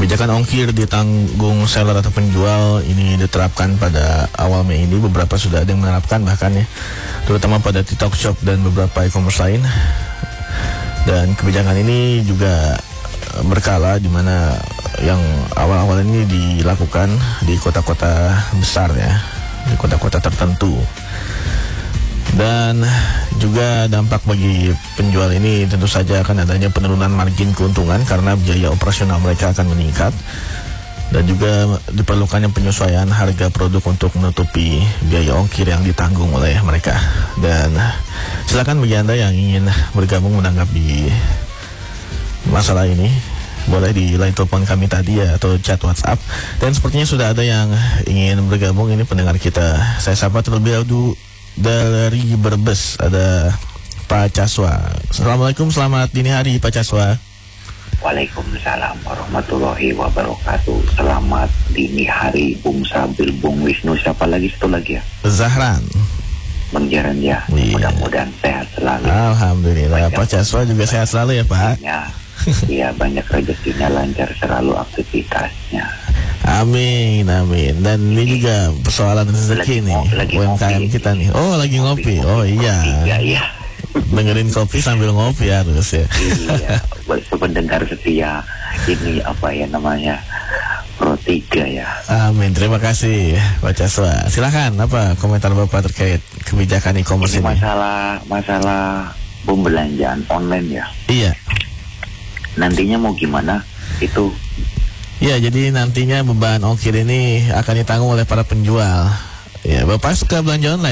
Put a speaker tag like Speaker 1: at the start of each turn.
Speaker 1: Kebijakan ongkir ditanggung seller atau penjual ini diterapkan pada awal Mei ini. Beberapa sudah ada yang menerapkan bahkan ya, terutama pada TikTok Shop dan beberapa e-commerce lain. Dan kebijakan ini juga berkala, di mana yang awal-awal ini dilakukan di kota-kota besar ya, di kota-kota tertentu. Dan juga dampak bagi penjual ini tentu saja akan adanya penurunan margin keuntungan karena biaya operasional mereka akan meningkat. Dan juga diperlukannya penyesuaian harga produk untuk menutupi biaya ongkir yang ditanggung oleh mereka. Dan silakan bagi Anda yang ingin bergabung menanggapi masalah ini, boleh di line telepon kami tadi ya, atau chat WhatsApp. Dan sepertinya sudah ada yang ingin bergabung, ini pendengar kita. Saya sapa terlebih dahulu dari Brebes, ada Pak Caswa. Assalamualaikum, selamat dini hari Pak Caswa.
Speaker 2: Waalaikumsalam warahmatullahi wabarakatuh. Selamat dini hari Bung Sabil, Bung Wisnu, siapa lagi satu lagi ya?
Speaker 1: Zahran.
Speaker 2: Bang Jaran ya.
Speaker 1: Iya.
Speaker 2: Mudah-mudahan sehat selalu.
Speaker 1: Alhamdulillah, Pak Caswa juga sehat selalu ya Pak.
Speaker 2: Iya, banyak rezekinya, lancar selalu aktivitasnya.
Speaker 1: Amin, amin. Dan ini juga persoalan rezeki nih, UMKM kita nih. Oh, lagi ngopi. Oh iya.
Speaker 2: Iya.
Speaker 1: Dengerin kopi sambil ngopi harus ya.
Speaker 2: Iya, pendengar setia ini apa ya namanya, Pro 3 ya.
Speaker 1: Amin, terima kasih Pak Caswa. Silakan, apa komentar Bapak terkait kebijakan e-commerce ini?
Speaker 2: Masalah pembelanjaan online ya.
Speaker 1: Iya.
Speaker 2: Nantinya mau gimana itu?
Speaker 1: Ya, jadi nantinya beban ongkir ini akan ditanggung oleh para penjual. Ya, Bapak suka belanja online?